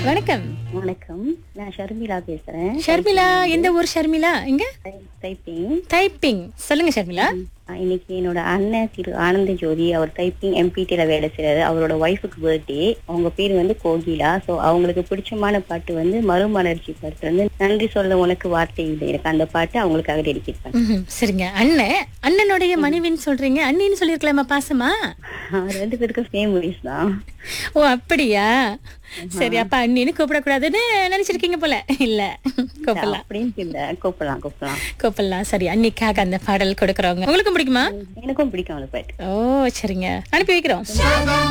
வணக்கம். வணக்கம். நான் ஷர்மிளா பேசுறேன். ஷர்மிளா, எந்த ஊர் ஷர்மிளா? எங்க? டைப்பிங். டைப்பிங். சொல்லுங்க ஷர்மிளா. இன்னைக்கு என்னோட அண்ணன் திரு ஆனந்த ஜோதி, அவர் டைப்பிங் எம்பிடில வேலை செய்யறாரு. அவரோட ஒய்ஃபுக்கு பர்த்டே. அவங்க பேர் வந்து கோகிலா. சோ அவங்களுக்கு பிடிச்சமான பாட்டு வந்து மறுமலர்ச்சி பாட்டு வந்து நன்றி சொல்ல உனக்கு வார்த்தை இல்லை. எனக்கு அந்த பாட்டு அவங்களுக்காக டெடிகேட் பண்ணேன். சரிங்க. அண்ணனுடைய மனைவின்னு சொல்றீங்க, அண்ணின்னு சொல்லிருக்கலாமா பாசமா? ரெண்டு பேருக்கும் சேம் வயசு தான். ஓ அப்படியா? சரி, அப்ப அண்ணின்னு கூப்பிடக்கூடாதுன்னு நினைச்சிருக்கீங்க போல. இல்ல, கூப்பிடலாம். அப்படின்னு இல்ல, கூப்பிடலாம். கூப்பிடலாம். சரி, அன்னிக்காக அந்த பாடல் கொடுக்கறவங்க உங்களுக்கும் பிடிக்குமா? எனக்கும் பிடிக்கும் அந்த பாட்டு. ஓ சரிங்க, அனுப்பி வைக்கிறோம்.